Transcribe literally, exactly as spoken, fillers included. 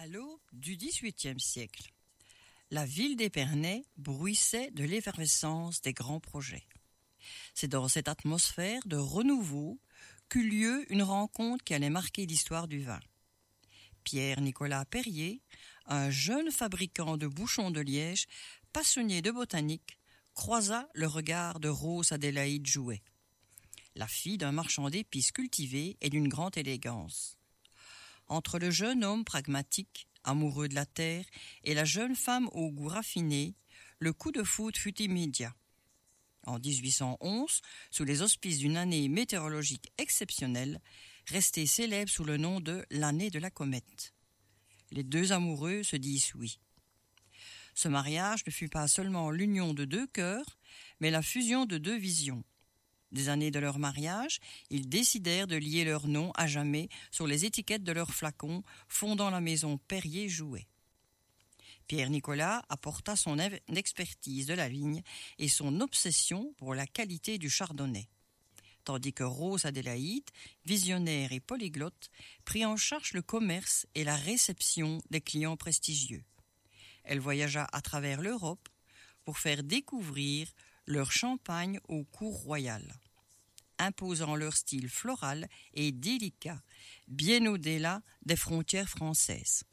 À l'aube du dix-huitième siècle, la ville d'Épernay bruissait de l'effervescence des grands projets. C'est dans cette atmosphère de renouveau qu'eut lieu une rencontre qui allait marquer l'histoire du vin. Pierre-Nicolas Perrier, un jeune fabricant de bouchons de liège, passionné de botanique, croisa le regard de Rose Adélaïde Jouet, la fille d'un marchand d'épices cultivé et d'une grande élégance. Entre le jeune homme pragmatique, amoureux de la terre, et la jeune femme au goût raffiné, le coup de foudre fut immédiat. En dix-huit cent onze, sous les auspices d'une année météorologique exceptionnelle, restée célèbre sous le nom de l'année de la comète. Les deux amoureux se disent oui. Ce mariage ne fut pas seulement l'union de deux cœurs, mais la fusion de deux visions. Des années de leur mariage, ils décidèrent de lier leur nom à jamais sur les étiquettes de leurs flacons, fondant la maison Perrier-Jouet. Pierre-Nicolas apporta son expertise de la vigne et son obsession pour la qualité du chardonnay, tandis que Rose Adélaïde, visionnaire et polyglotte, prit en charge le commerce et la réception des clients prestigieux. Elle voyagea à travers l'Europe pour faire découvrir leur champagne aux cours royales, imposant leur style floral et délicat, bien au-delà des frontières françaises.